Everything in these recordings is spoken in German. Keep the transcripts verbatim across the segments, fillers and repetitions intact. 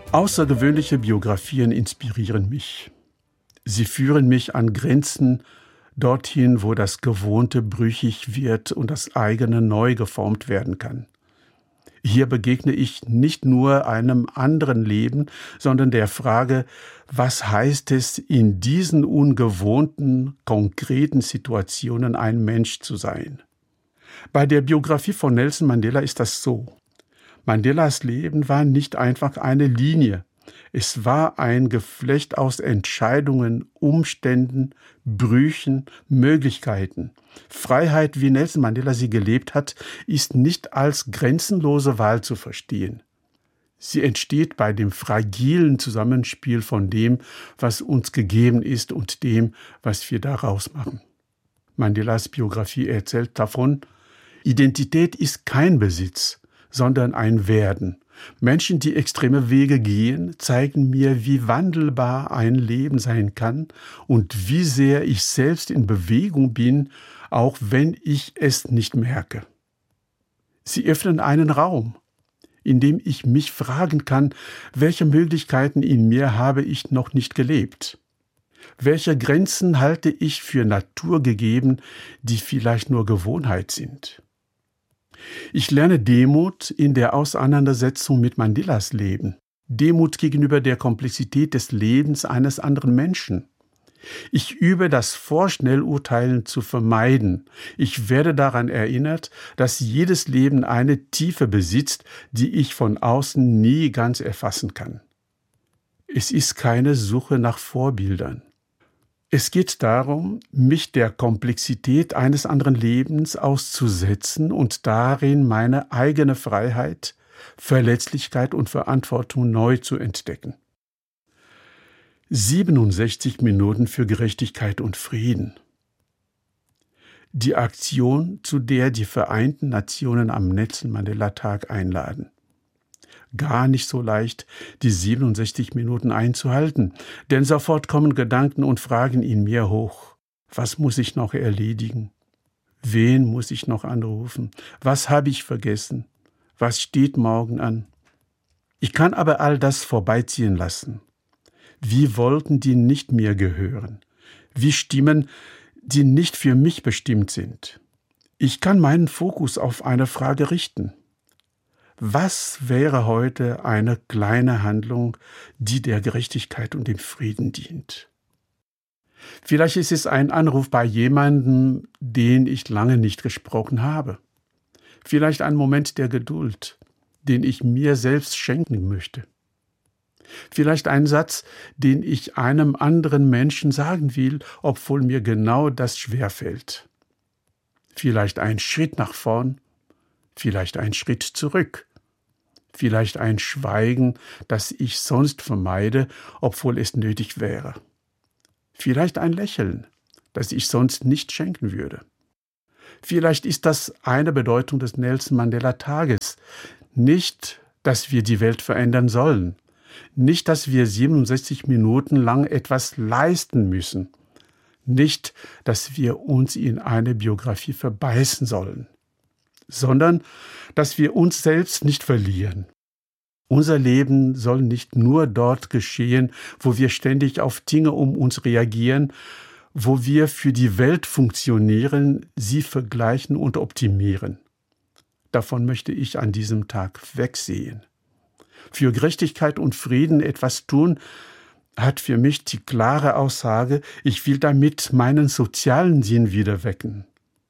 Außergewöhnliche Biografien inspirieren mich. Sie führen mich an Grenzen dorthin, wo das Gewohnte brüchig wird und das eigene neu geformt werden kann. Hier begegne ich nicht nur einem anderen Leben, sondern der Frage, was heißt es, in diesen ungewohnten, konkreten Situationen ein Mensch zu sein? Bei der Biografie von Nelson Mandela ist das so. Mandelas Leben war nicht einfach eine Linie. Es war ein Geflecht aus Entscheidungen, Umständen, Brüchen, Möglichkeiten. Freiheit, wie Nelson Mandela sie gelebt hat, ist nicht als grenzenlose Wahl zu verstehen. Sie entsteht bei dem fragilen Zusammenspiel von dem, was uns gegeben ist, und dem, was wir daraus machen. Mandelas Biografie erzählt davon, Identität ist kein Besitz, sondern ein Werden. Menschen, die extreme Wege gehen, zeigen mir, wie wandelbar ein Leben sein kann und wie sehr ich selbst in Bewegung bin, auch wenn ich es nicht merke. Sie öffnen einen Raum, in dem ich mich fragen kann, welche Möglichkeiten in mir habe ich noch nicht gelebt? Welche Grenzen halte ich für naturgegeben, die vielleicht nur Gewohnheit sind? Ich lerne Demut in der Auseinandersetzung mit Mandelas Leben. Demut gegenüber der Komplexität des Lebens eines anderen Menschen. Ich übe das Vorschnellurteilen zu vermeiden. Ich werde daran erinnert, dass jedes Leben eine Tiefe besitzt, die ich von außen nie ganz erfassen kann. Es ist keine Suche nach Vorbildern. Es geht darum, mich der Komplexität eines anderen Lebens auszusetzen und darin meine eigene Freiheit, Verletzlichkeit und Verantwortung neu zu entdecken. siebenundsechzig Minuten für Gerechtigkeit und Frieden. Die Aktion, zu der die Vereinten Nationen am Nelson Mandela Tag einladen. Gar nicht so leicht, die siebenundsechzig Minuten einzuhalten, denn sofort kommen Gedanken und Fragen in mir hoch. Was muss ich noch erledigen? Wen muss ich noch anrufen? Was habe ich vergessen? Was steht morgen an? Ich kann aber all das vorbeiziehen lassen. Wie Wolken, die nicht mir gehören. Wie Stimmen, die nicht für mich bestimmt sind. Ich kann meinen Fokus auf eine Frage richten. Was wäre heute eine kleine Handlung, die der Gerechtigkeit und dem Frieden dient? Vielleicht ist es ein Anruf bei jemandem, den ich lange nicht gesprochen habe. Vielleicht ein Moment der Geduld, den ich mir selbst schenken möchte. Vielleicht ein Satz, den ich einem anderen Menschen sagen will, obwohl mir genau das schwerfällt. Vielleicht ein Schritt nach vorn, vielleicht ein Schritt zurück. Vielleicht ein Schweigen, das ich sonst vermeide, obwohl es nötig wäre. Vielleicht ein Lächeln, das ich sonst nicht schenken würde. Vielleicht ist das eine Bedeutung des Nelson Mandela Tages. Nicht, dass wir die Welt verändern sollen. Nicht, dass wir siebenundsechzig Minuten lang etwas leisten müssen. Nicht, dass wir uns in eine Biografie verbeißen sollen. Sondern, dass wir uns selbst nicht verlieren. Unser Leben soll nicht nur dort geschehen, wo wir ständig auf Dinge um uns reagieren, wo wir für die Welt funktionieren, sie vergleichen und optimieren. Davon möchte ich an diesem Tag wegsehen. Für Gerechtigkeit und Frieden etwas tun, hat für mich die klare Aussage, ich will damit meinen sozialen Sinn wieder wecken.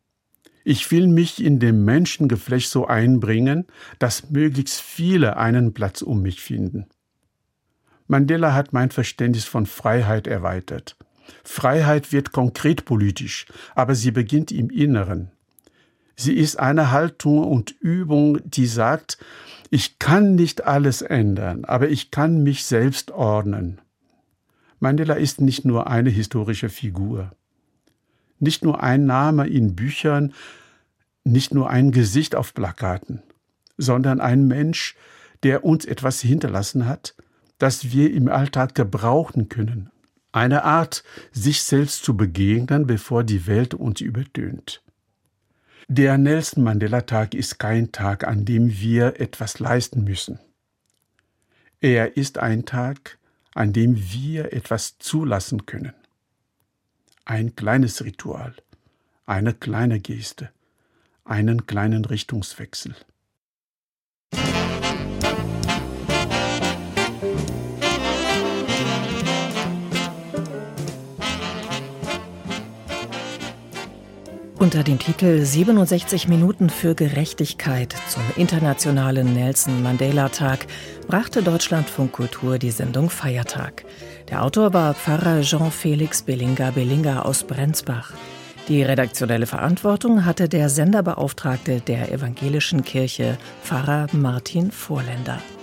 Ich will mich in dem Menschengeflecht so einbringen, dass möglichst viele einen Platz um mich finden. Mandela hat mein Verständnis von Freiheit erweitert. Freiheit wird konkret politisch, aber sie beginnt im Inneren. Sie ist eine Haltung und Übung, die sagt, ich kann nicht alles ändern, aber ich kann mich selbst ordnen. Mandela ist nicht nur eine historische Figur. Nicht nur ein Name in Büchern, nicht nur ein Gesicht auf Plakaten, sondern ein Mensch, der uns etwas hinterlassen hat, das wir im Alltag gebrauchen können. Eine Art, sich selbst zu begegnen, bevor die Welt uns übertönt. Der Nelson Mandela Tag ist kein Tag, an dem wir etwas leisten müssen. Er ist ein Tag, an dem wir etwas zulassen können. Ein kleines Ritual, eine kleine Geste, einen kleinen Richtungswechsel. Unter dem Titel siebenundsechzig Minuten für Gerechtigkeit zum internationalen Nelson-Mandela-Tag brachte Deutschlandfunk Kultur die Sendung Feiertag. Der Autor war Pfarrer Jean-Felix Belinga-Belinga aus Brenzbach. Die redaktionelle Verantwortung hatte der Senderbeauftragte der Evangelischen Kirche, Pfarrer Martin Vorländer.